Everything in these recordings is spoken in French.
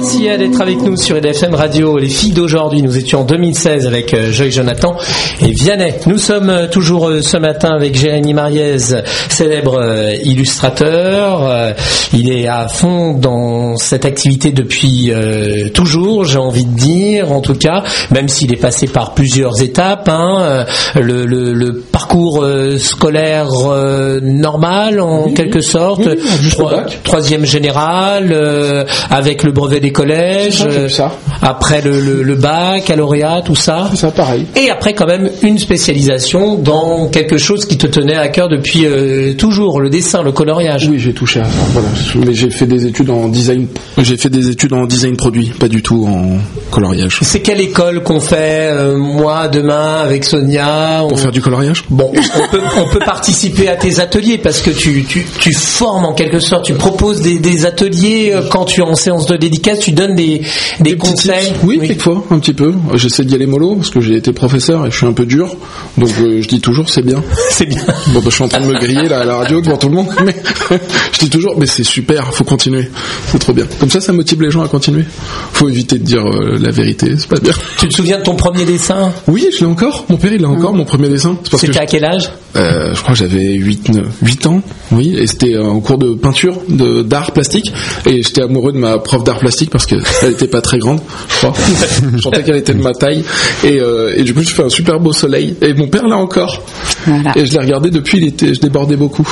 Merci d'être avec nous sur EDFM Radio. Les filles d'aujourd'hui, nous étions en 2016 avec Joy Jonathan et Vianney. Nous sommes toujours ce matin avec Jérémy Mariez, célèbre illustrateur. Il est à fond dans cette activité depuis toujours, j'ai envie de dire, en tout cas, même s'il est passé par plusieurs étapes. Le parcours scolaire normal, en quelque sorte, troisième général, avec le brevet des collèges, après le baccalauréat, tout ça. C'est ça, pareil. Et après quand même une spécialisation dans quelque chose qui te tenait à cœur depuis toujours, le dessin, le coloriage. Oui, j'ai touché à ça. Voilà. Mais j'ai fait des études en design. J'ai fait des études en design produit, pas du tout en coloriage. C'est quelle école qu'on fait moi demain avec Sonia? Pour faire du coloriage? Bon, on peut participer à tes ateliers parce que tu formes en quelque sorte, tu proposes des ateliers quand tu es en séance de dédicace, tu donnes des conseils. Oui, quelquefois, un petit peu. J'essaie d'y aller mollo parce que j'ai été professeur et je suis un peu dur. Donc je dis toujours c'est bien. C'est bien. Bon, je suis en train de me griller là à la radio devant tout le monde, mais je dis toujours mais c'est super, faut continuer. C'est trop bien. Comme ça motive les gens à continuer. Faut éviter de dire la vérité, c'est pas bien. Tu te souviens de ton premier dessin? Oui, je l'ai encore. Mon père, il l'a encore, mon premier dessin. C'était à quel âge? Je crois que j'avais 8 ans, oui, et c'était en cours de peinture, d'art plastique, et j'étais amoureux de ma prof d'art plastique parce qu'elle était pas très grande, je crois. Je sentais qu'elle était de ma taille, et du coup, je fais un super beau soleil, et mon père l'a encore. Voilà. Et je l'ai regardé depuis, je débordais beaucoup.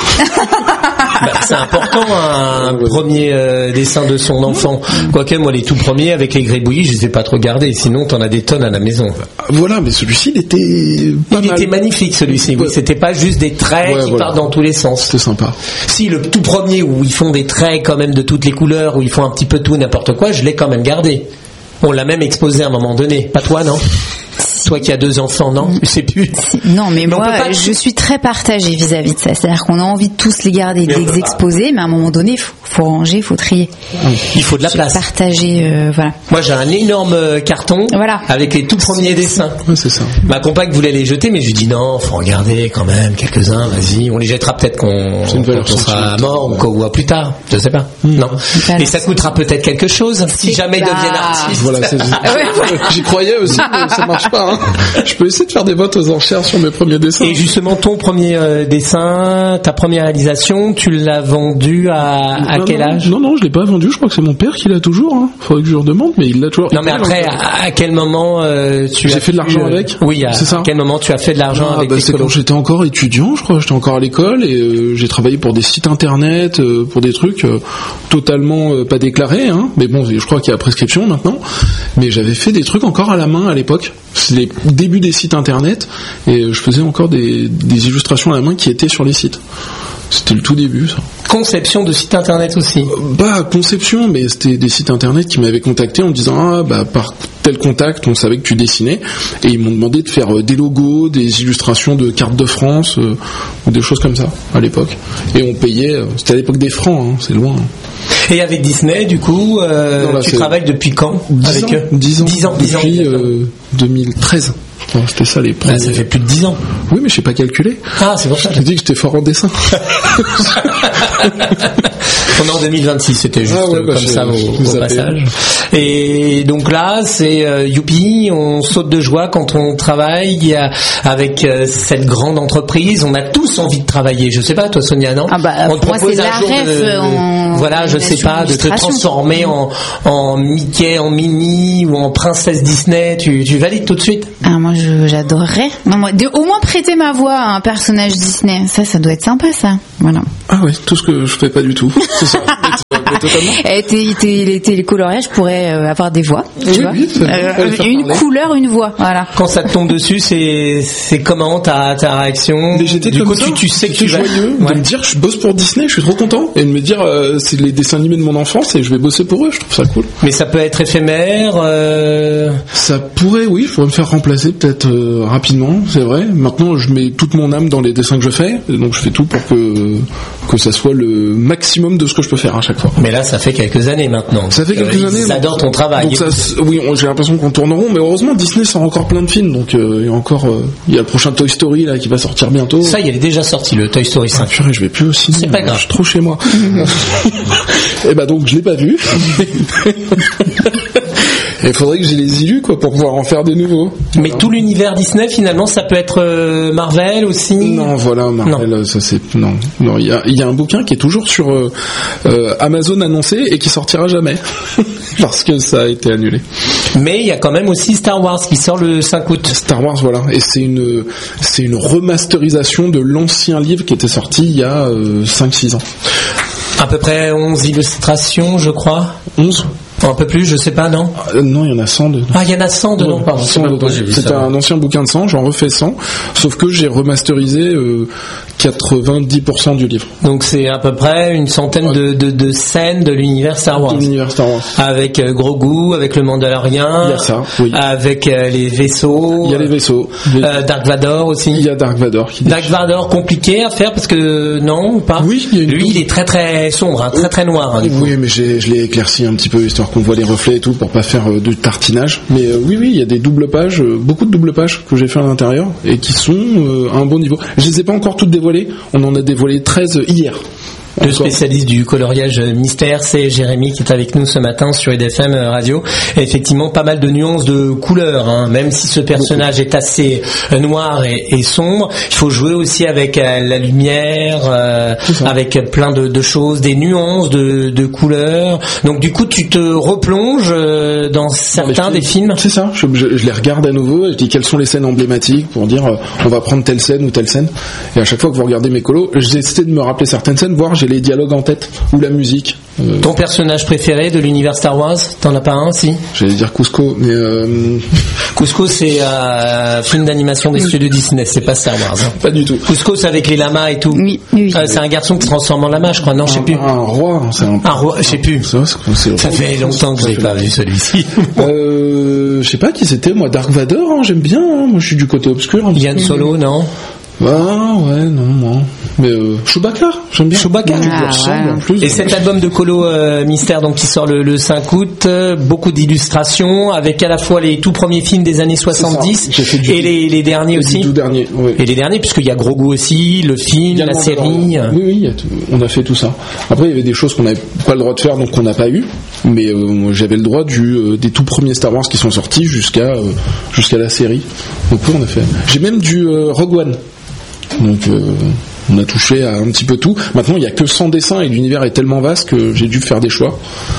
C'est important un premier dessin de son enfant. Quoique moi les tout premiers avec les gribouillis je les ai pas trop gardés, sinon t'en as des tonnes à la maison. Voilà, mais celui-ci il était magnifique celui-ci. Oui, c'était pas juste des traits qui partent dans tous les sens. C'était sympa. Si le tout premier où ils font des traits quand même de toutes les couleurs, où ils font un petit peu tout n'importe quoi, je l'ai quand même gardé. On l'a même exposé à un moment donné. Pas toi, non? Toi qui as 2 enfants, non? Je sais plus. Non, mais moi, je suis très partagée vis-à-vis de ça. C'est-à-dire qu'on a envie de tous les garder, de les exposer, mais à un moment donné, faut ranger, faut trier. Il faut de la place. Partager, voilà. Moi, j'ai un énorme carton avec les tout premiers dessins. Ouais, c'est ça. Ma compagne voulait les jeter, mais je lui dis non, faut en garder quand même quelques-uns. Vas-y, on les jettera peut-être quand on sera mort ou plus tard. Je sais pas. Non. Et ça coûtera peut-être quelque chose si jamais ils deviennent artistes. Voilà, j'y croyais aussi, mais ça marche pas. Je peux essayer de faire des votes aux enchères sur mes premiers dessins. Et justement, ton premier dessin, ta première réalisation, tu l'as vendu à quel âge? Non, je l'ai pas vendu. Je crois que c'est mon père qui l'a toujours. Faudrait que je lui redemande, mais il l'a toujours. Non, mais après, à quel moment j'ai fait de l'argent avec? Oui, c'est ça. À quel moment tu as fait de l'argent avec? C'est quand j'étais encore étudiant, je crois. J'étais encore à l'école et j'ai travaillé pour des sites internet, pour des trucs totalement pas déclarés. Mais bon, je crois qu'il y a prescription maintenant. Mais j'avais fait des trucs encore à la main à l'époque. C'est les débuts des sites internet et je faisais encore des illustrations à la main qui étaient sur les sites. C'était le tout début, ça. Conception de sites internet aussi? Conception, mais c'était des sites internet qui m'avaient contacté en me disant par tel contact, on savait que tu dessinais, et ils m'ont demandé de faire des logos, des illustrations de cartes de France, ou des choses comme ça, à l'époque. Et on payait, c'était à l'époque des francs, c'est loin. Et avec Disney, du coup, tu travailles depuis quand avec eux? 10 ans. 10 ans. Depuis 2013. Alors, c'était ça les premiers. Ça fait plus de 10 ans. Oui, mais je sais pas calculer. Ah, c'est pour ça. Je t'ai dit que j'étais fort en dessin. On est en 2026, c'était juste comme ça au passage. Et donc là, c'est youpi, on saute de joie quand on travaille avec cette grande entreprise. On a tous envie de travailler. Je sais pas, toi Sonia, non? On te propose un jour voilà, je sais pas, de te transformer en Mickey, en Minnie ou en princesse Disney. Tu valides tout de suite? Moi, j'adorerais. Au moins prêter ma voix à un personnage Disney. Ça doit être sympa, ça. Voilà. Ah ouais, tout ce que je fais pas du tout. C'est ça. Les coloriages pourraient avoir des voix, tu vois. Une couleur, une voix, voilà. Quand ça te tombe dessus, c'est comment ta réaction? Mais j'étais comme ça. Tu sais que tu es joyeux de me dire je bosse pour Disney, je suis trop content, et de me dire c'est les dessins animés de mon enfance et je vais bosser pour eux, je trouve ça cool. Mais ça peut être éphémère. Ça pourrait, oui, je pourrais me faire remplacer peut-être rapidement, c'est vrai. Maintenant, je mets toute mon âme dans les dessins que je fais, et donc je fais tout pour que ça soit le maximum de ce que je peux faire à chaque fois. Mais là, ça fait quelques années maintenant. Ça fait quelques années. Ils adorent ton travail. Donc oui, j'ai l'impression qu'on tourne rond, mais heureusement Disney sort encore plein de films, donc il y a encore, il y a le prochain Toy Story là qui va sortir bientôt. Ça, il est déjà sorti, le Toy Story 5. Purée, je vais plus au cinéma. C'est pas grave. Je suis trop chez moi. Et bah donc je l'ai pas vu. Il faudrait que j'ai les illus quoi pour pouvoir en faire des nouveaux. Mais tout l'univers Disney finalement ça peut être Marvel aussi. Non voilà Marvel non. Ça c'est non il y a un bouquin qui est toujours sur Amazon annoncé et qui sortira jamais parce que ça a été annulé. Mais il y a quand même aussi Star Wars qui sort le 5 août. Star Wars voilà et c'est une remasterisation de l'ancien livre qui était sorti il y a 5-6 ans. À peu près 11 illustrations je crois. 11 un peu plus, je sais pas, non non, il y en a 100 dedans. Ah, il y en a 100 dedans, pardon. C'était un ancien bouquin de 100, j'en refais 100, sauf que j'ai remasterisé 90% du livre. Donc c'est à peu près une centaine de scènes de l'univers Star Wars. De l'univers Star Wars. Avec Grogu, avec le Mandalorien. Il y a ça, oui. Avec les vaisseaux. Il y a les vaisseaux. Dark Vador aussi. Il y a Dark Vador. Dark Vador compliqué à faire parce que non ou pas. Oui. Lui, il est très très sombre, hein, très très noir. Hein, oui, mais je l'ai éclairci un petit peu histoire qu'on voit les reflets et tout pour pas faire de tartinage. Mais oui, il y a des doubles pages, beaucoup de doubles pages que j'ai fait à l'intérieur et qui sont à un bon niveau. Je les ai pas encore toutes dévoilées. On en a dévoilé 13 hier. Le spécialiste du coloriage mystère, c'est Jérémy qui est avec nous ce matin sur EDFM Radio. Et effectivement, pas mal de nuances de couleurs, hein. Même si ce personnage est assez noir et sombre, il faut jouer aussi avec la lumière, avec plein de choses, des nuances de couleurs. Donc du coup, tu te replonges dans certains des films. C'est ça, je les regarde à nouveau et je dis quelles sont les scènes emblématiques pour dire on va prendre telle scène ou telle scène. Et à chaque fois que vous regardez mes colos, j'essaie de me rappeler certaines scènes, voir j'ai les dialogues en tête ou la musique. Ton personnage préféré de l'univers Star Wars, t'en as pas un, si? J'allais dire Kuzco, mais Kuzco, c'est un film d'animation des studios Disney, c'est pas Star Wars. Hein. Pas du tout. Kuzco, c'est avec les lamas et tout. Oui. C'est un garçon qui se transforme en lama, je crois. Non, je sais plus. Un roi, c'est un roi, je sais plus. Ça fait longtemps que je n'ai pas vu celui-ci. Je sais pas qui c'était, moi. Dark Vador, hein, j'aime bien. Hein. Moi, je suis du côté obscur. Yann Solo, non? Ah ouais, non, moi. Mais Chewbacca, j'aime bien. Chewbacca. En plus, et cet album de Colo Mystère, donc qui sort le 5 août, beaucoup d'illustrations avec à la fois les tout premiers films des années 70 et les derniers aussi. Les tout derniers, oui. Et les derniers, puisqu'il y a Grogu aussi, le film, la série. Oui, on a fait tout ça. Après, il y avait des choses qu'on n'avait pas le droit de faire, donc qu'on n'a pas eu. Mais j'avais le droit des tout premiers Star Wars qui sont sortis jusqu'à la série. Donc oui, on a fait. J'ai même du Rogue One. Donc on a touché à un petit peu tout. Maintenant il n'y a que 100 dessins et l'univers est tellement vaste que j'ai dû faire des choix.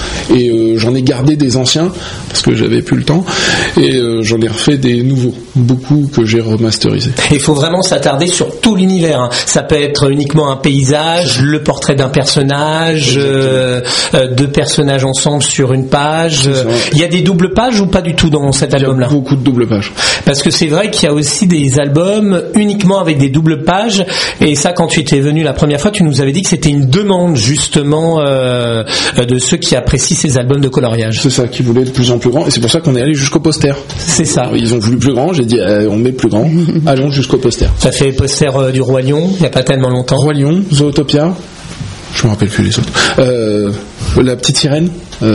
Et j'en ai gardé des anciens parce que j'avais plus le temps. Et j'en ai refait des nouveaux, beaucoup que j'ai remasterisés. Il faut vraiment s'attarder sur tout l'univers. Hein. Ça peut être uniquement un paysage, le portrait d'un personnage, deux personnages ensemble sur une page. Il y a des doubles pages ou pas du tout dans cet album-là? Il y a beaucoup de doubles pages. Parce que c'est vrai qu'il y a aussi des albums uniquement avec des doubles pages. Et ça, quand tu étais venu la première fois, tu nous avais dit que c'était une demande justement de ceux qui apprécient ces albums de coloriage. C'est ça, qui voulaient de plus en plus grand. Et c'est pour ça qu'on est allé jusqu'au poster. C'est ça. Ils ont voulu plus grand, j'ai dit on met plus grand, allons jusqu'au poster. Ça fait poster du Roi Lion, il n'y a pas tellement longtemps. Roi Lion, Zootopia, je me rappelle plus les autres. La petite sirène.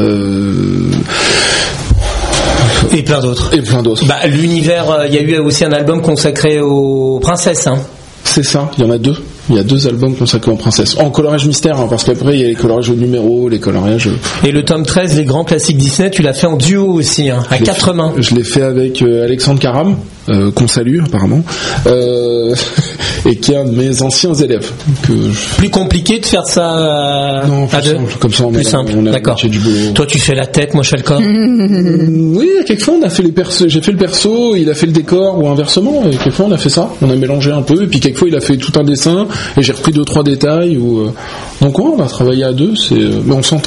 Et plein d'autres. Bah, l'univers, il y a eu aussi un album consacré aux princesses. Hein. C'est ça, il y en a deux. Il y a 2 albums consacrés aux princesses. En coloriage mystère, hein, parce qu'après il y a les coloriages au numéro, les coloriages... Et le tome 13, les grands classiques Disney, tu l'as fait en duo aussi, hein, à 4 mains. Je l'ai fait avec Alexandre Caram, qu'on salue apparemment, et qui est un de mes anciens élèves. Plus compliqué de faire ça non, à deux? Comme ça, plus simple. D'accord. Du boulot. Toi, tu fais la tête, moi je fais le corps. Oui, quelquefois on a fait les j'ai fait le perso, il a fait le décor ou inversement. Et quelquefois on a fait ça, on a mélangé un peu. Et puis quelquefois il a fait tout un dessin et j'ai repris 2-3 détails. Donc ouais, on a travaillé à deux. Mais on s'entend